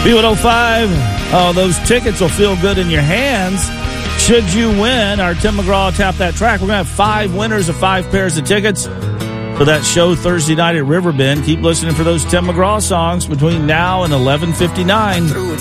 B105. Oh, those tickets will feel good in your hands should you win our Tim McGraw Tap That Track. We're going to have 5 winners of 5 pairs of tickets for that show Thursday night at Riverbend. Keep listening for those Tim McGraw songs between now and 11:59.